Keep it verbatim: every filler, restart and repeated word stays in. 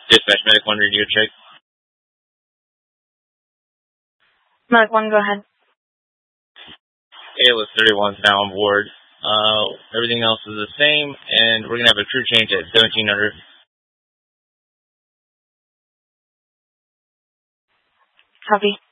Dispatch Medic one, radio check. Medic one, go ahead. A L S thirty-one is now on board. Uh, everything else is the same, and we're going to have a crew change at seventeen hundred. Copy.